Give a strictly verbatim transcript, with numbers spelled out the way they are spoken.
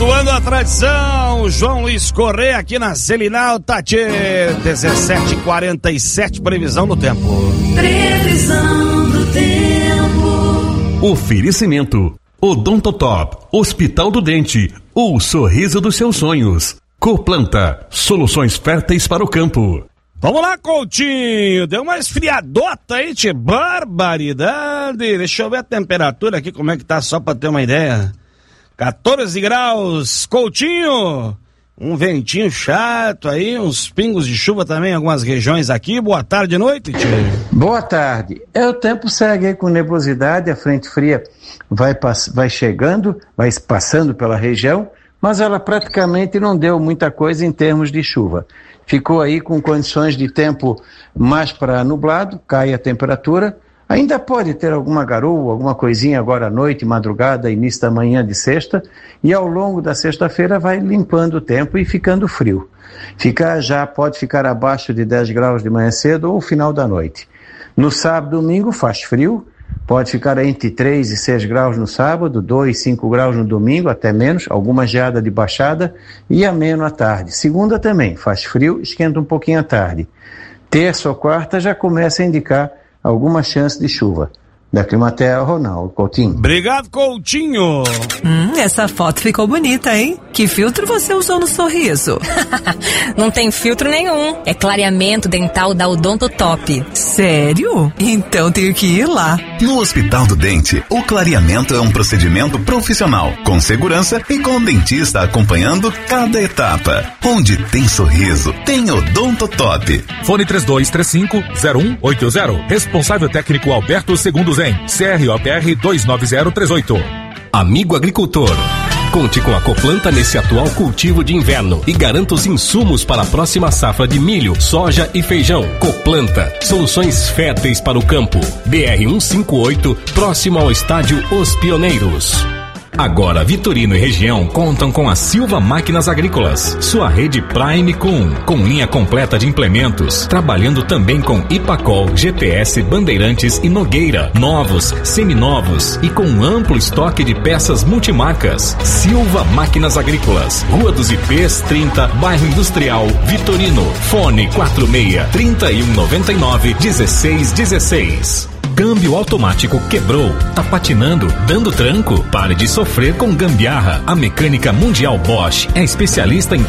Continuando a tradição, João Luiz Correia aqui na Selinal, Tati, dezessete e quarenta e sete, previsão do tempo. Previsão do tempo. Oferecimento: Odontotop, Hospital do Dente, o sorriso dos seus sonhos. Coplanta, soluções férteis para o campo. Vamos lá, Coutinho, deu uma esfriadota aí, tchê, barbaridade. Deixa eu ver a temperatura aqui, como é que tá, só pra ter uma ideia. quatorze graus, Coutinho, um ventinho chato aí, uns pingos de chuva também em algumas regiões aqui. Boa tarde e noite, tchê. Boa tarde. É, o tempo segue aí com nebulosidade, a frente fria vai, pass- vai chegando, vai passando pela região, mas ela praticamente não deu muita coisa em termos de chuva. Ficou aí com condições de tempo mais para nublado, cai a temperatura. Ainda pode ter alguma garoa, alguma coisinha agora à noite, madrugada, início da manhã de sexta, e ao longo da sexta-feira vai limpando o tempo e ficando frio. Ficar já pode ficar abaixo de dez graus de manhã cedo ou final da noite. No sábado e domingo faz frio, pode ficar entre três e seis graus no sábado, dois, cinco graus no domingo, até menos, alguma geada de baixada e ameno à tarde. Segunda também, faz frio, esquenta um pouquinho à tarde. Terça ou quarta já começa a indicar alguma chance de chuva. Da Climaterra, Ronaldo Coutinho. Obrigado, Coutinho. Hum, essa foto ficou bonita, hein? Que filtro você usou no sorriso? Não tem filtro nenhum. É clareamento dental da Odontotop. Sério? Então tenho que ir lá. No Hospital do Dente, o clareamento é um procedimento profissional, com segurança e com o dentista acompanhando cada etapa. Onde tem sorriso, tem Odontotop. Fone três dois três cinco, zero um oito zero. Responsável técnico Alberto Segundo Zen. C R O P R dois nove zero três oito. Amigo agricultor, conte com a Coplanta nesse atual cultivo de inverno e garanta os insumos para a próxima safra de milho, soja e feijão. Coplanta, soluções férteis para o campo. B R cento e cinquenta e oito, próximo ao estádio Os Pioneiros. Agora Vitorino e região contam com a Silva Máquinas Agrícolas, sua rede Prime Com, com linha completa de implementos, trabalhando também com Ipacol, G P S, Bandeirantes e Nogueira, novos, seminovos e com amplo estoque de peças multimarcas. Silva Máquinas Agrícolas, Rua dos Ipês trinta, Bairro Industrial, Vitorino. Fone quatro seis, trinta e um noventa e nove, dezesseis dezesseis. Câmbio automático quebrou, tá patinando, dando tranco? Pare de sofrer com gambiarra. A Mecânica Mundial Bosch é especialista em